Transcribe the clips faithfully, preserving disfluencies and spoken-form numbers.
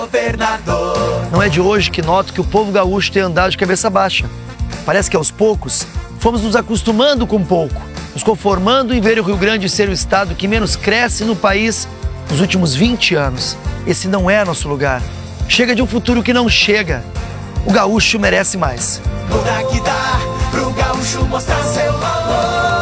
Governador. Não é de hoje que noto que o povo gaúcho tem andado de cabeça baixa. Parece que aos poucos fomos nos acostumando com pouco, nos conformando em ver o Rio Grande ser o estado que menos cresce no país nos últimos vinte anos. Esse não é nosso lugar. Chega de um futuro que não chega. O gaúcho merece mais. Lugar que dá pro gaúcho mostrar seu valor.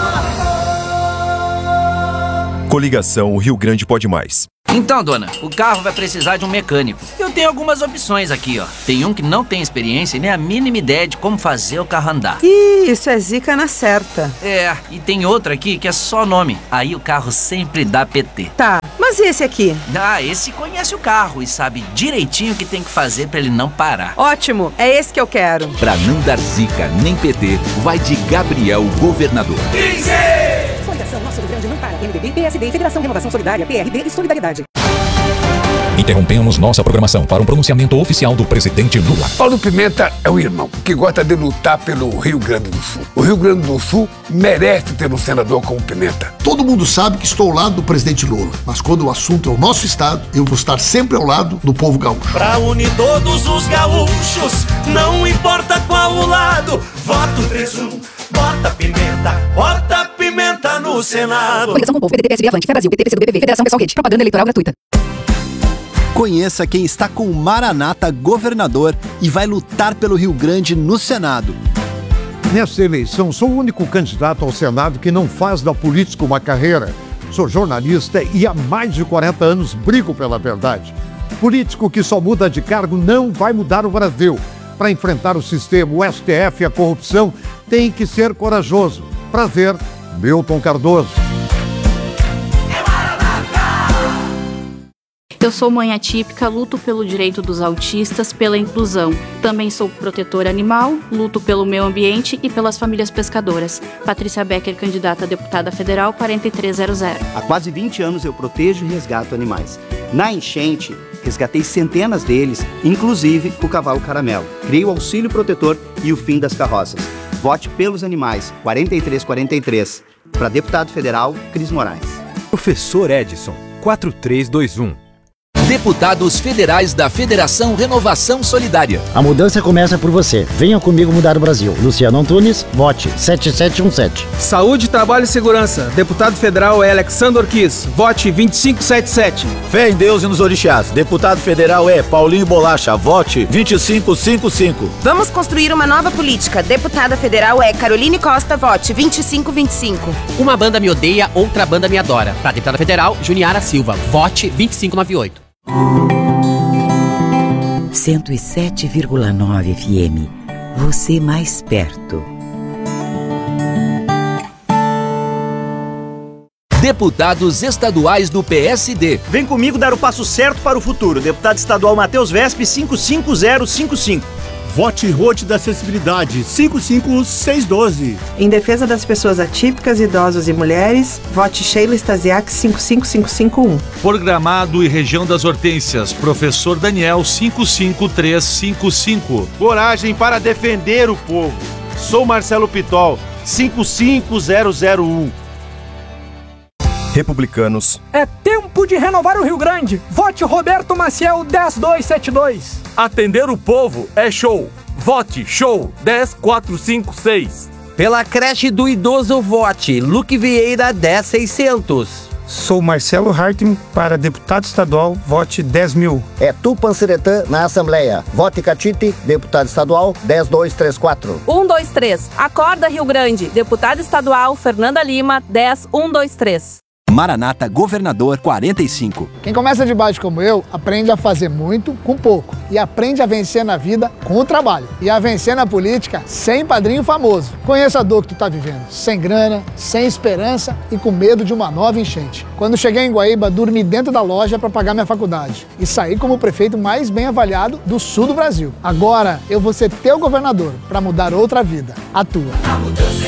Coligação Rio Grande Pode Mais. Então, dona, o carro vai precisar de um mecânico. Eu tenho algumas opções aqui, ó. Tem um que não tem experiência e nem a mínima ideia de como fazer o carro andar. Ih, isso é zica na certa. É, e tem outro aqui que é só nome. Aí o carro sempre dá P T. Tá, mas e esse aqui? Ah, esse conhece o carro e sabe direitinho o que tem que fazer pra ele não parar. Ótimo, é esse que eu quero. Pra não dar zica nem P T, vai de Gabriel Governador. Fundação Nosso Rio Grande não para. M D B, P S D, Federação Renovação Solidária, P R D e Solidariedade. Interrompemos nossa programação para um pronunciamento oficial do presidente Lula. Paulo Pimenta é um irmão que gosta de lutar pelo Rio Grande do Sul. O Rio Grande do Sul merece ter um senador como Pimenta. Todo mundo sabe que estou ao lado do presidente Lula, mas quando o assunto é o nosso estado, eu vou estar sempre ao lado do povo gaúcho. Pra unir todos os gaúchos, não importa qual o lado, voto três um, bota Pimenta, bota Pimenta no Senado. Coligação com o povo, P D T, P S D, Avante, Fé Brasil, P T, P C do B, P V, Federação Pessoal Rede, propaganda eleitoral gratuita. Conheça quem está com o Maranata Governador e vai lutar pelo Rio Grande no Senado. Nessa eleição, sou o único candidato ao Senado que não faz da política uma carreira. Sou jornalista e há mais de quarenta anos brigo pela verdade. Político que só muda de cargo não vai mudar o Brasil. Para enfrentar o sistema, o S T F e a corrupção, tem que ser corajoso. Prazer, Milton Cardoso. Eu sou mãe atípica, luto pelo direito dos autistas, pela inclusão. Também sou protetora animal, luto pelo meio ambiente e pelas famílias pescadoras. Patrícia Becker, candidata a deputada federal, quarenta e três zero zero. Há quase vinte anos eu protejo e resgato animais. Na enchente, resgatei centenas deles, inclusive o cavalo caramelo. Criei o auxílio protetor e o fim das carroças. Vote pelos animais, quarenta e três quarenta e três. Para deputado federal, Cris Moraes. Professor Edson, quatro três dois um. Deputados federais da Federação Renovação Solidária. A mudança começa por você. Venha comigo mudar o Brasil. Luciano Antunes, vote sete sete um sete. Saúde, Trabalho e Segurança. Deputado federal é Alexandre Orquiz. Vote vinte e cinco setenta e sete. Fé em Deus e nos orixás. Deputado federal é Paulinho Bolacha. Vote vinte e cinco cinquenta e cinco. Vamos construir uma nova política. Deputada federal é Caroline Costa. Vote vinte e cinco vinte e cinco. Uma banda me odeia, outra banda me adora. Para deputada federal, Juniara Silva. Vote vinte e cinco noventa e oito. cento e sete vírgula nove F M. Você mais perto. Deputados estaduais do P S D. Vem comigo dar o passo certo para o futuro. Deputado estadual Matheus Vespe, cinco cinco zero cinco cinco. Vote Rote da Acessibilidade, cinco cinco seis um dois. Em defesa das pessoas atípicas, idosos e mulheres, vote Sheila Stasiak, cinco cinco cinco cinco um. Por Gramado e região das Hortênsias, professor Daniel, cinco cinco três cinco cinco. Coragem para defender o povo. Sou Marcelo Pitol, cinco cinco zero zero um. Republicanos. É tempo de renovar o Rio Grande. Vote Roberto Maciel, dez dois sete dois. Atender o povo é show. Vote show dez quatro cinco seis. Pela creche do idoso, vote Luque Vieira, dez seiscentos. Sou Marcelo Hartmann, para deputado estadual, vote dez mil. É Tupanceretã na Assembleia. Vote Catite, deputado estadual, dez dois três quatro. um dois três. Acorda Rio Grande. Deputado estadual, Fernanda Lima, dez um dois três. Maranata Governador quarenta e cinco. Quem começa de baixo como eu, aprende a fazer muito com pouco. E aprende a vencer na vida com o trabalho. E a vencer na política sem padrinho famoso. Conheça a dor que tu tá vivendo. Sem grana, sem esperança e com medo de uma nova enchente. Quando cheguei em Guaíba, dormi dentro da loja para pagar minha faculdade. E saí como o prefeito mais bem avaliado do sul do Brasil. Agora eu vou ser teu governador para mudar outra vida. A tua. A mudança